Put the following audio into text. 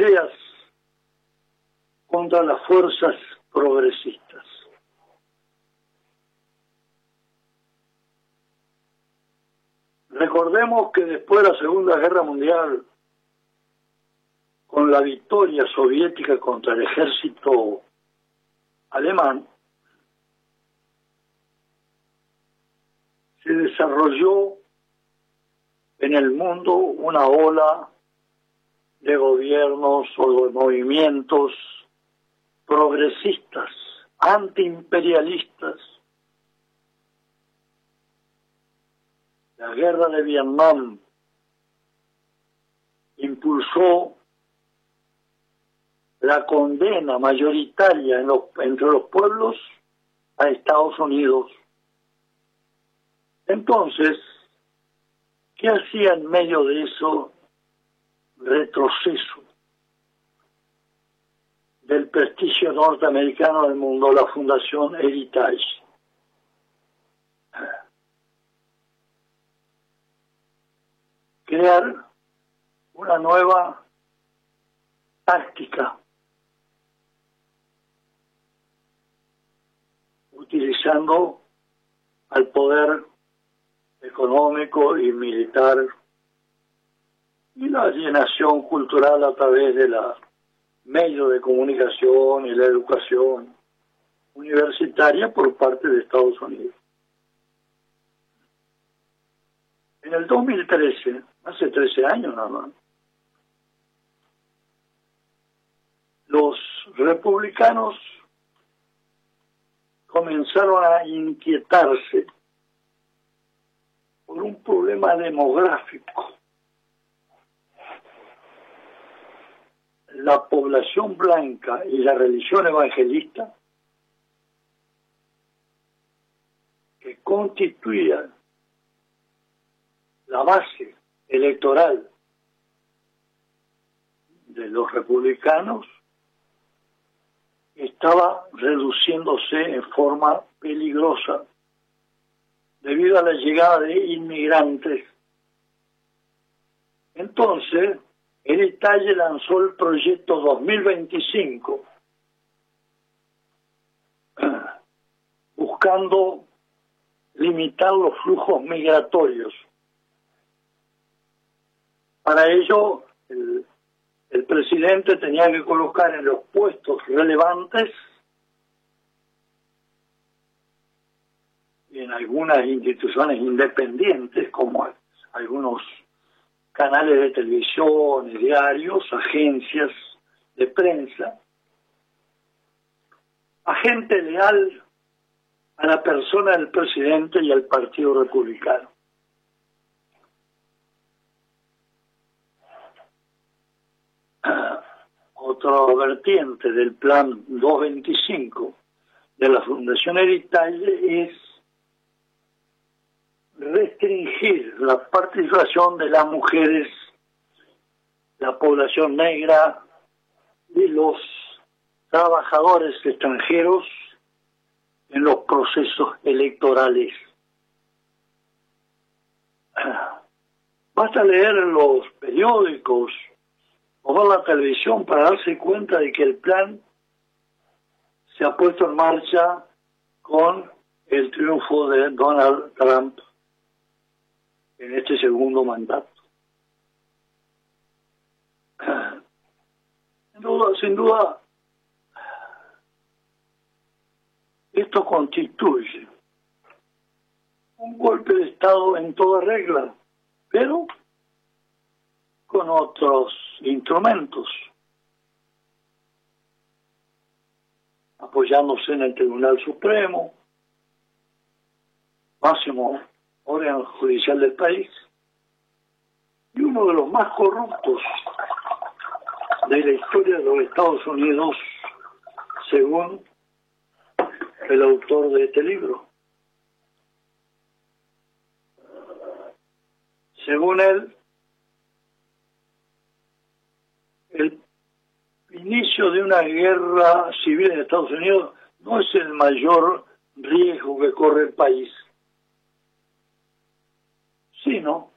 peleas contra las fuerzas progresistas. Recordemos que después de la Segunda Guerra Mundial, con la victoria soviética contra el ejército alemán, se desarrolló en el mundo una ola de gobiernos o de movimientos progresistas, antiimperialistas. La guerra de Vietnam impulsó la condena mayoritaria entre los pueblos a Estados Unidos. Entonces, ¿qué hacía en medio de eso retroceso del prestigio norteamericano del mundo? La Fundación Heritage. Crear una nueva táctica utilizando al poder económico y militar y la alienación cultural a través de los medios de comunicación y la educación universitaria por parte de Estados Unidos. En el 2013, hace 13 años nada más, los republicanos comenzaron a inquietarse por un problema demográfico. La población blanca y la religión evangelista, que constituía la base electoral de los republicanos, estaba reduciéndose en forma peligrosa debido a la llegada de inmigrantes. Entonces, Heritage lanzó el proyecto 2025, buscando limitar los flujos migratorios. Para ello, el presidente tenía que colocar en los puestos relevantes y en algunas instituciones independientes, como algunos canales de televisión, diarios, agencias de prensa, a gente leal a la persona del presidente y al Partido Republicano. Otra vertiente del Plan 225 de la Fundación Heritage es restringir la participación de las mujeres, la población negra y los trabajadores extranjeros en los procesos electorales. Basta leer los periódicos o ver la televisión para darse cuenta de que el plan se ha puesto en marcha con el triunfo de Donald Trump en este segundo mandato. Sin duda, esto constituye un golpe de Estado en toda regla, pero con otros instrumentos, apoyándose en el Tribunal Supremo, máximo órgano judicial del país, y uno de los más corruptos de la historia de los Estados Unidos, según el autor de este libro. Según él, el inicio de una guerra civil en Estados Unidos no es el mayor riesgo que corre el país, sino